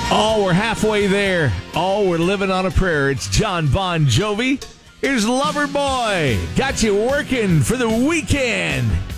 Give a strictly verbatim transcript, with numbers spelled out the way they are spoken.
Oh, we're halfway there. Oh, we're living on a prayer. It's John Bon Jovi. Here's Loverboy. Got you working for the weekend.